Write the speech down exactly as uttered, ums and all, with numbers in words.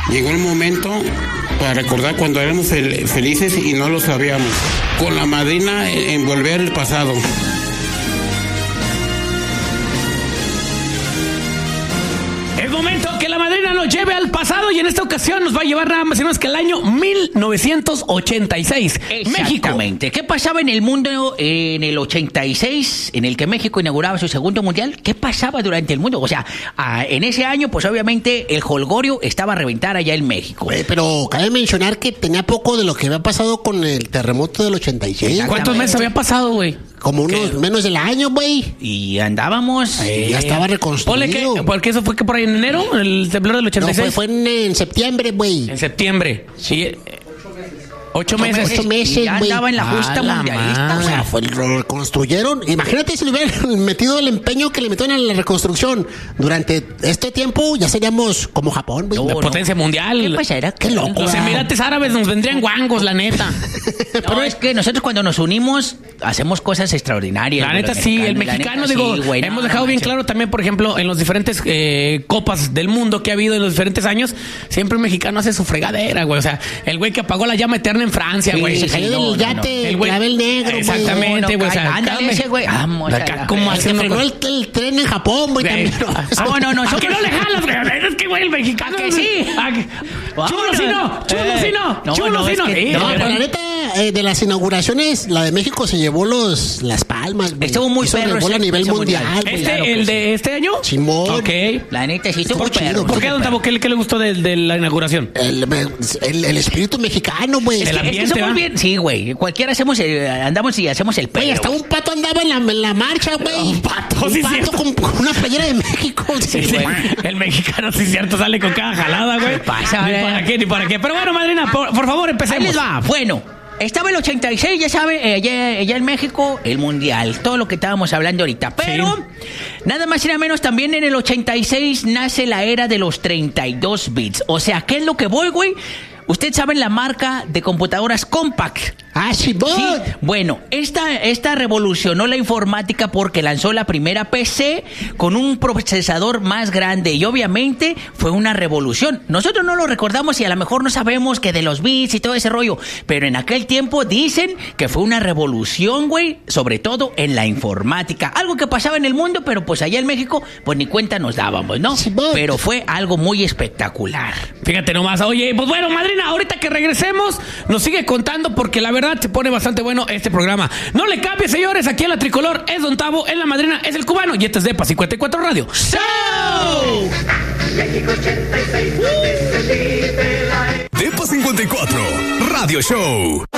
Llegó el momento para recordar cuando éramos fel- felices y no lo sabíamos. Con la madrina en volver el pasado. Es momento que la madrina nos lleve al pasado y en esta ocasión nos va a llevar nada más y menos que el año mil novecientos ochenta y seis. Exactamente. México. ¿Qué pasaba en el mundo en el ochenta y seis, en el que México inauguraba su segundo mundial? ¿Qué pasaba durante el mundo? O sea, a, en ese año, pues obviamente el jolgorio estaba a reventar allá en México. Güey, pero cabe mencionar que tenía poco de lo que había pasado con el terremoto del ochenta y seis. ¿Cuántos meses había pasado, güey? Como unos ¿Qué? menos del año, güey. Y andábamos... Eh, ya estaba reconstruido. Ponle que, porque eso fue que por ahí en enero, el temblor del ochenta y seis. No, fue, fue en, en septiembre, güey. En septiembre. Sí. eh, Ocho Ocho meses. meses. Ocho meses, Y ya güey. andaba en la justa A la mundialista. madre. O sea, fue, lo reconstruyeron. Imagínate si le hubieran metido el empeño que le metieron en la reconstrucción. Durante este tiempo ya seríamos como Japón, güey. No, La no. potencia mundial. ¿Qué pasa? Era Qué loco. Los Emirates Árabes nos vendrían guangos, la neta. No, es que nosotros cuando nos unimos hacemos cosas extraordinarias. La güey, neta los sí, el mexicanos, mexicano, la neta, digo, sí, güey, hemos no, dejado no bien manches. claro también, por ejemplo, en los diferentes eh, copas del mundo que ha habido en los diferentes años, siempre el mexicano hace su fregadera, güey. O sea, el güey que apagó la llama eterna en Francia, Sí, güey. se cayó no, del no, yate, El el güey- clavel negro, güey. Exactamente, güey. O sea, Ándale acá- ese, güey. Vamos. acá a la- como El que haciendo frenó cosas. el, el tren en Japón, güey, Güey, también. ah, No, no, no, ¿A yo- que no le jalas, güey? Es que, güey, el mexicano... ¿A que sí? ¿A que- Chulo si no, chulo Eh, si no, no, chulo no, si es no. que- Eh, No, eh, pero la neta, eh, de las inauguraciones, la de México se llevó los las palmas, güey. Estuvo muy Hizo perro rebola a ese- nivel ese mundial, mundial. güey. Este, Claro que el de este año. Simón. Ok. La neta sí estuvo Estuvo chido. perro. ¿Por qué, don Tabo? ¿Qué, le- qué le gustó de, de la inauguración? El, el, el espíritu mexicano, güey. El Es que ambiente, somos ¿va? bien, sí, güey. Cualquiera hacemos, el- andamos y hacemos el Güey, pedo. hasta un pato andaba en la, en la marcha, güey. Un pato, Un sí, pato cierto. con, con una playera de México. Sí, sí. güey. El mexicano, sí, cierto, sale con cada jalada, güey. ¿Qué pasa, Ni güey? para qué, ni para qué. Pero bueno, madrina, por, por favor, Ahí empecemos. les va. Bueno, estaba el ochenta y seis, ya sabe, eh, allá, allá en México, el mundial. Todo lo que estábamos hablando ahorita. Pero, Sí. nada más y nada menos, también en el ochenta y seis nace la era de los treinta y dos bits. O sea, ¿qué es lo que voy, güey? Ustedes saben la marca de computadoras Compaq. Ah, sí, vos. Sí, bueno, esta, esta revolucionó la informática porque lanzó la primera P C con un procesador más grande y obviamente fue una revolución. Nosotros no lo recordamos y a lo mejor no sabemos que de los bits y todo ese rollo, pero en aquel tiempo dicen que fue una revolución, güey, sobre todo en la informática. Algo que pasaba en el mundo, pero pues allá en México, pues ni cuenta nos dábamos, ¿no? Sí, vos. Pero fue algo muy espectacular. Fíjate nomás, oye, pues bueno, madrina, ahorita que regresemos, nos sigue contando porque la verdad se pone bastante bueno este programa. No le cambie, señores, aquí en la Tricolor es Don Tabo, en la madrina es el cubano y este es Depa cincuenta y cuatro Radio. ¡Show! Depa cincuenta y cuatro Radio Show.